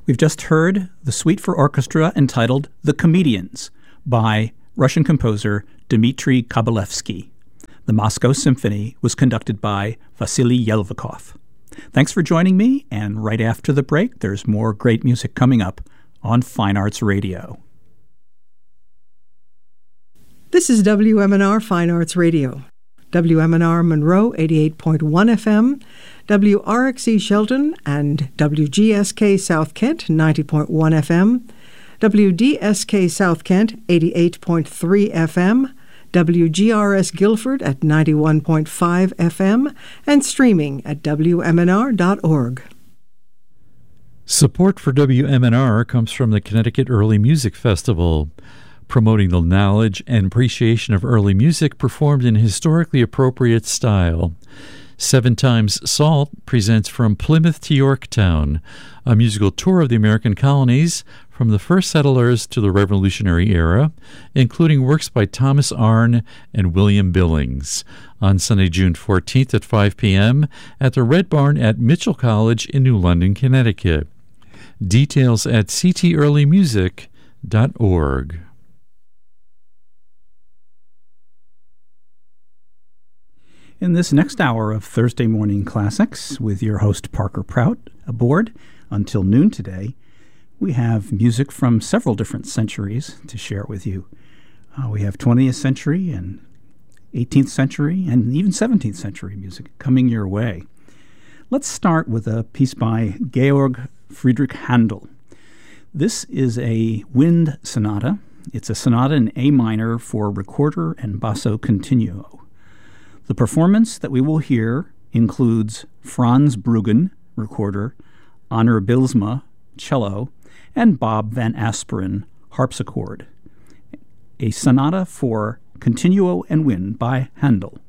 We've just heard the suite for orchestra entitled The Comedians by Russian composer Dmitry Kabalevsky. The Moscow Symphony was conducted by Vasily Yelvikov. Thanks for joining me, and right after the break, there's more great music coming up on Fine Arts Radio. This is WMNR Fine Arts Radio. WMNR Monroe 88.1 FM, WRXE Shelton and WGSK South Kent 90.1 FM, WDSK South Kent 88.3 FM, WGRS Guilford at 91.5 FM, and streaming at WMNR.org. Support for WMNR comes from the Connecticut Early Music Festival, promoting the knowledge and appreciation of early music performed in historically appropriate style. 7 Times Salt presents From Plymouth to Yorktown, a musical tour of the American colonies from the first settlers to the Revolutionary era, including works by Thomas Arne and William Billings, on Sunday, June 14th at 5 p.m. at the Red Barn at Mitchell College in New London, Connecticut. Details at ctearlymusic.org. In this next hour of Thursday Morning Classics, with your host Parker Prout aboard until noon today, we have music from several different centuries to share with you. We have 20th century and 18th century and even 17th century music coming your way. Let's start with a piece by Georg Friedrich Handel. This is a wind sonata. It's a sonata in A minor for recorder and basso continuo. The performance that we will hear includes Franz Bruggen, recorder, Honor Bilsma, cello, and Bob Van Asperen, harpsichord. A sonata for continuo and wind by Handel.